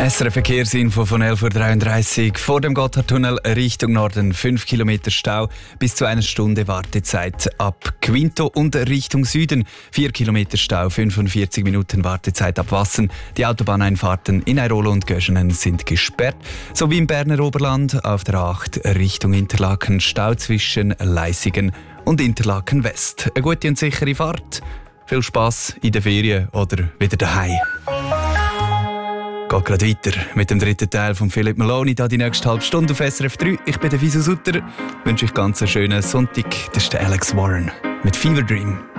SRF Verkehrsinfo von 11.33 Uhr. Vor dem Gotthardtunnel Richtung Norden 5 Kilometer Stau, bis zu einer Stunde Wartezeit. Ab Quinto und Richtung Süden 4 Kilometer Stau, 45 Minuten Wartezeit ab Wassen. Die Autobahneinfahrten in Airolo und Göschenen sind gesperrt. Sowie im Berner Oberland auf der A8 Richtung Interlaken Stau zwischen Leissigen und Interlaken West. Eine gute und sichere Fahrt. Viel Spass in den Ferien oder wieder daheim. Geht gerade weiter mit dem dritten Teil von Philip Maloney, da die nächste halbe Stunde auf SRF 3. Ich bin der Wieso Sutter, wünsche euch ganz einen schönen Sonntag. Das ist der Alex Warren mit Fever Dream.